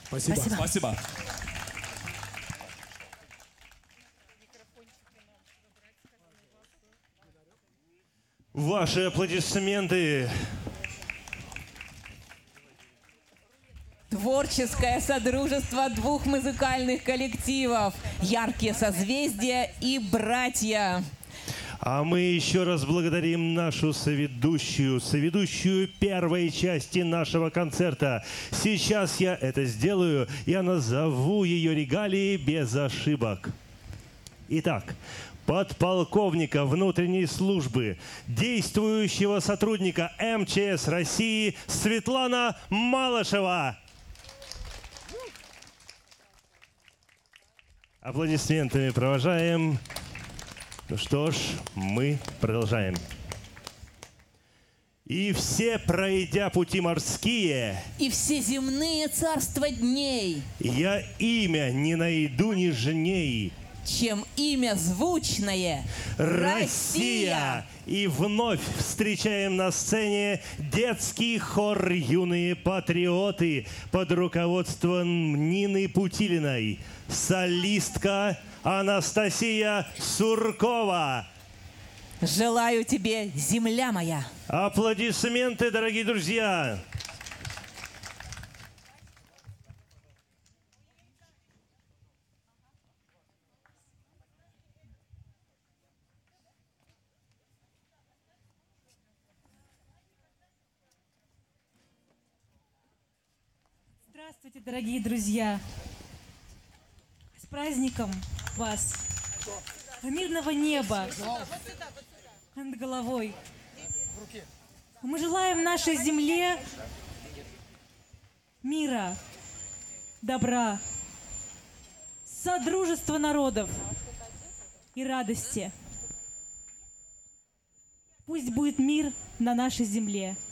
Спасибо. Спасибо. Спасибо. Ваши аплодисменты. Творческое содружество двух музыкальных коллективов «Яркие созвездия» и «Братья». А мы еще раз благодарим нашу соведущую первой части нашего концерта. Сейчас я это сделаю, я назову ее регалии без ошибок. Итак, подполковника внутренней службы, действующего сотрудника МЧС России Светлана Малышева. Аплодисментами провожаем. Ну что ж, мы продолжаем. И все, пройдя пути морские, И все земные царства дней, я имя не найду нежней. чем имя звучное Россия! И вновь встречаем на сцене детский хор «Юные патриоты» под руководством Нины Путилиной. Солистка Анастасия Суркова. Желаю тебе, земля моя. Аплодисменты, дорогие друзья! Здравствуйте, дорогие друзья! С праздником вас! Мирного неба над головой! Мы желаем нашей земле мира, добра, содружества народов и радости. Пусть будет мир на нашей земле.